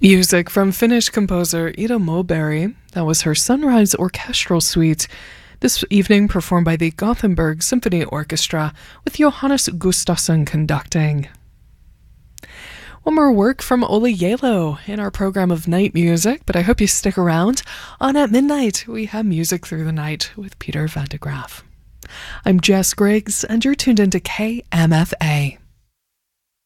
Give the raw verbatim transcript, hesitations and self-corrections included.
Music from Finnish composer Ida Moberg. That was her Sunrise Orchestral Suite. This evening performed by the Gothenburg Symphony Orchestra with Johannes Gustafsson conducting. One more work from Ola Yalo in our program of night music, but I hope you stick around. On At Midnight, we have Music Through the Night with Peter van de Graaf. I'm Jess Griggs, and you're tuned into K M F A.